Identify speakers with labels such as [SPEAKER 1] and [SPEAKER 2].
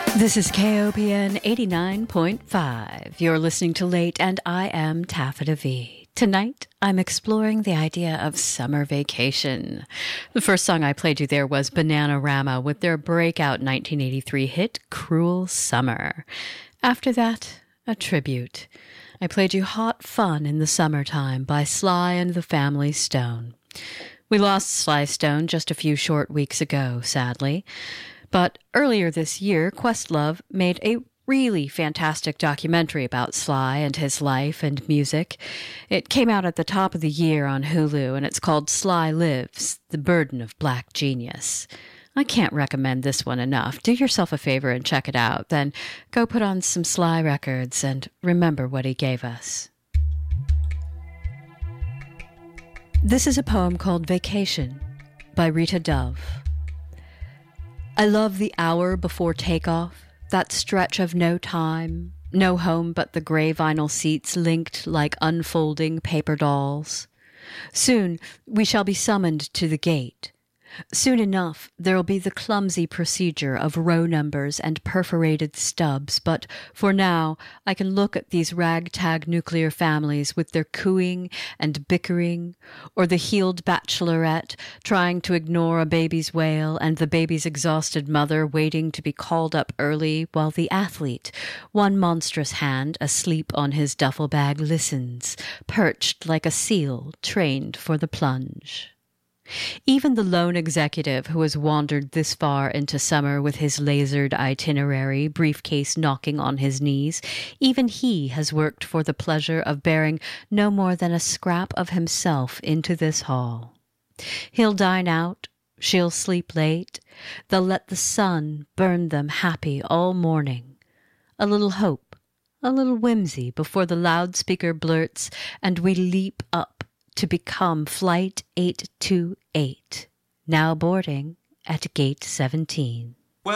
[SPEAKER 1] This is KOPN 89.5. You're listening to Late, and I am Taffeta V. Tonight, I'm exploring the idea of summer vacation. The first song I played you there was Bananarama with their breakout 1983 hit, Cruel Summer. After that, a tribute. I played you Hot Fun in the Summertime by Sly and the Family Stone. We lost Sly Stone just a few short weeks ago, sadly. But earlier this year, Questlove made a really fantastic documentary about Sly and his life and music. It came out at the top of the year on Hulu, and it's called Sly Lives, The Burden of Black Genius. I can't recommend this one enough. Do yourself a favor and check it out. Then go put on some Sly records and remember what he gave us. This is a poem called Vacation by Rita Dove. I love the hour before takeoff, that stretch of no time, no home but the gray vinyl seats linked like unfolding paper dolls. Soon we shall be summoned to the gate. Soon enough there'll be the clumsy procedure of row numbers and perforated stubs, but for now I can look at these ragtag nuclear families with their cooing and bickering, or the heeled bachelorette trying to ignore a baby's wail and the baby's exhausted mother waiting to be called up early while the athlete, one monstrous hand asleep on his duffel bag, listens, perched like a seal trained for the plunge. Even the lone executive who has wandered this far into summer with his lasered itinerary, briefcase knocking on his knees, even he has worked for the pleasure of bearing no more than a scrap of himself into this hall. He'll dine out, she'll sleep late, they'll let the sun burn them happy all morning. A little hope, a little whimsy before the loudspeaker blurts, and we leap up to become Flight 828, now boarding at Gate 17.